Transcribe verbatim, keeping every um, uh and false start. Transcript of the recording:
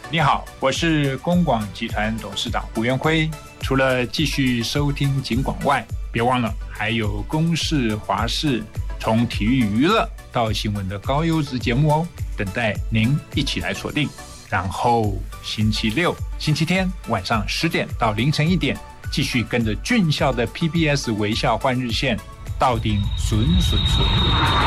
你好，我是公广集团董事长胡元辉。除了继续收听警广外，别忘了还有公视、华视，从体育娱乐到新闻的高优质节目哦，等待您一起来锁定。然后星期六、星期天晚上十点到凌晨一点，继续跟着俊孝的 P B S 微笑换日线，到顶顺顺顺。